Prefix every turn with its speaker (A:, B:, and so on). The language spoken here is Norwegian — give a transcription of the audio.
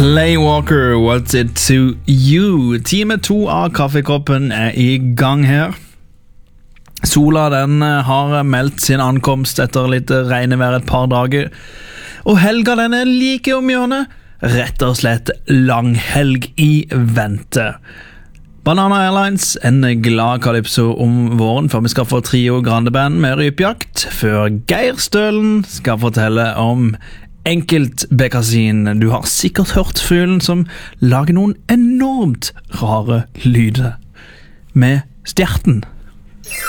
A: Playwalker, what's it to you? Time 2 av Kaffekoppen I gang her. Sola den har meldt sin ankomst etter litt regnevær et par dager. Og helga den like om hjørnet. Rett og slett langhelg I vente. Banana Airlines, en glad kalypso om våren før vi skal få Trio Grande Band med rypjakt, før Geir Stølen skal fortelle om enkeltbekkasin. Du har sikkert hørt fuglen som lager noen enormt rare lyder med stjerten.